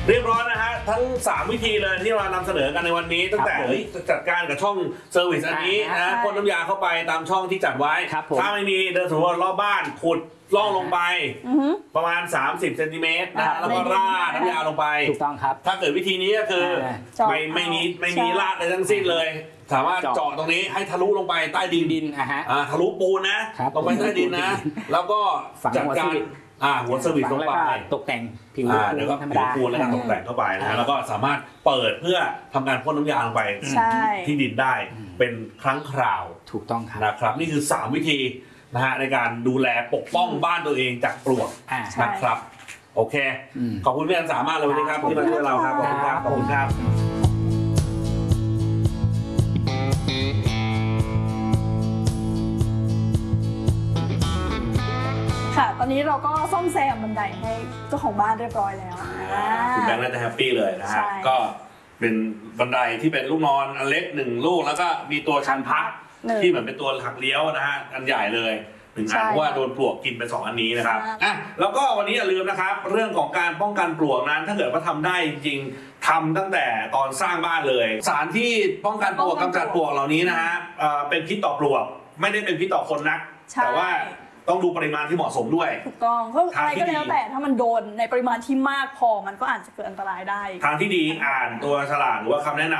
เรียบร้อยนะฮะทั้ง3วิธีเลยที่เรานำเสนอกันในวันนี้ตั้งแต่จัดการกับช่องเซอร์วิสอันนี้นะพ่นน้ำยาเข้าไปตามช่องที่จัดไว้ถ้าไม่มีเดินสำรวจรอบบ้านขุดล่องลงไปประมาณ30 เซนติเมตรนะแล้วก็ราดน้ำยาลงไปถูกต้องครับถ้าเกิดวิธีนี้ก็คือไม่มีราดอะไรทั้งสิ้นเลยสามารถเจาะตรงนี้ให้ทะลุลงไปใต้ดินทะลุปูนนะลงไปใต้ดินนะแล้วก็จัดการหัวเซอร์วิสลงไปตกแต่งผิวปูนแล้วก็ตกแต่งเข้าไปนะแล้วก็สามารถเปิดเพื่อทำการพ่นน้ำยาลงไปที่ดินได้เป็นครั้งคราวถูกต้องครับนะครับนี่คือ3วิธีนะฮะในการดูแลปกป้องบ้านตัวเองจากปลวกนะครับโอเคขอบคุณพี่อันสามารถเลยวันนี้ครับที่มาช่วยเราครับขอบคุณครับขอบคุณครับค่ะตอนนี้เราก็ซ่อมแซมบันไดให้เจ้าของบ้านเรียบร้อยแล้วคุณแบงค์น่าจะแฮปปี้เลยนะฮะก็เป็นบันไดที่เป็นลูกนอนอันเล็ก1ลูกแล้วก็มีตัวชันพักที่เหมือนเป็นตัวหักเลี้ยวนะฮะอันใหญ่เลย1อันเพราะว่าโดนปลวกกินไป2อันนี้นะครับแล้วก็วันนี้อย่าลืมนะครับเรื่องของการป้องกันปลวกนั้นถ้าเกิดว่าทำได้จริงๆทำตั้งแต่ตอนสร้างบ้านเลยสารที่ป้องกันปลวกกำจัดปลวกเหล่านี้นะฮะเป็นพิษต่อปลวกไม่ได้เป็นพิษต่อคนนักแต่ว่าต้องดูปริมาณที่เหมาะสมด้วยถูกต้องเพราะอะไรก็แล้วแต่ถ้ามันโดนในปริมาณที่มากพอมันก็อาจจะเกิดอันตรายได้ทางที่ดีอ่านตัวฉลากหรือว่าคำแนะนำ